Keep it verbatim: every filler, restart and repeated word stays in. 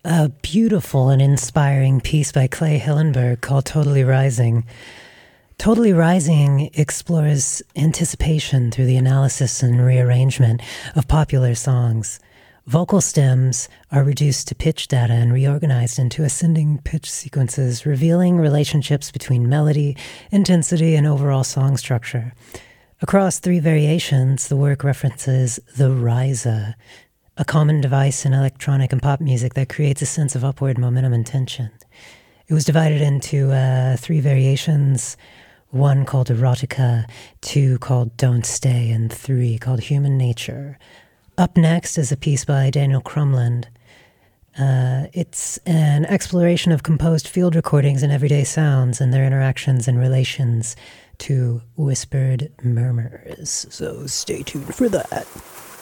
A beautiful and inspiring piece by Clay Hillenberg called Totally Rising. Totally Rising explores anticipation through the analysis and rearrangement of popular songs. Vocal stems are reduced to pitch data and reorganized into ascending pitch sequences, revealing relationships between melody, intensity, and overall song structure. Across three variations, the work references the riser, a common device in electronic and pop music that creates a sense of upward momentum and tension. It was divided into uh, three variations, one called Erotica, two called Don't Stay, and three called Human Nature. Up next is a piece by Daniel Crumland. Uh, it's an exploration of composed field recordings and everyday sounds and their interactions and relations to whispered murmurs. So stay tuned for that.